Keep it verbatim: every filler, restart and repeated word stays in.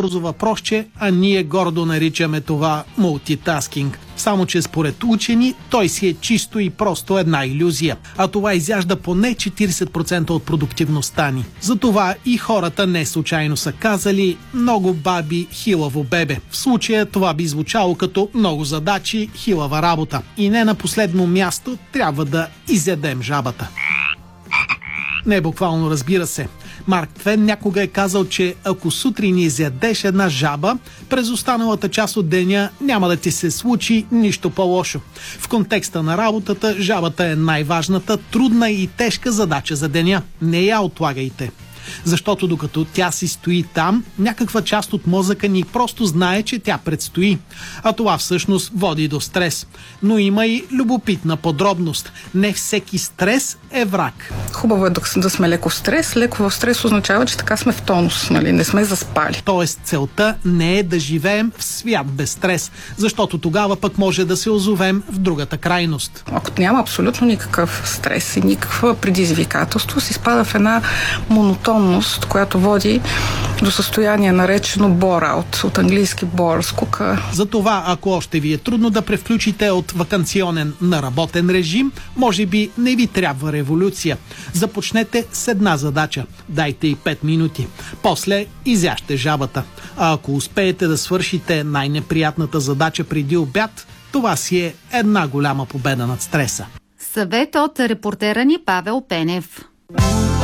бързо въпросче, а ние гордо наричаме това мултитаскинг. Само че според учени той си е чисто и просто една илюзия. А това изяжда поне четирийсет процента от продуктивността ни. Затова и хората не случайно са казали много баби, хилаво бебе. В случая това би звучало като много задачи, хилава работа. И не на последно място трябва да изядем жабата. Не буквално, разбира се. Марк Твен някога е казал, че ако сутрин изядеш една жаба, през останалата част от деня няма да ти се случи нищо по-лошо. В контекста на работата, жабата е най-важната, трудна и тежка задача за деня. Не я отлагайте. Защото докато тя си стои там, някаква част от мозъка ни просто знае, че тя предстои. А това всъщност води до стрес. Но има и любопитна подробност. Не всеки стрес е враг. Хубаво е да, да сме леко в стрес. Леко в стрес означава, че така сме в тонус, нали? Не сме заспали. Тоест целта не е да живеем в свят без стрес, защото тогава пък може да се озовем в другата крайност. Ако няма абсолютно никакъв стрес и никакво предизвикателство, се изпада в една монотонност, която води до състояние наречено bore-out, от английски bore, скука. Затова, ако още ви е трудно да превключите от ваканционен на работен режим, може би не ви трябва революция. Започнете с една задача. Дайте и пет минути. После изяжте жабата. А ако успеете да свършите най-неприятната задача преди обяд, това си е една голяма победа над стреса. Съвет от репортера ни Павел Пенев.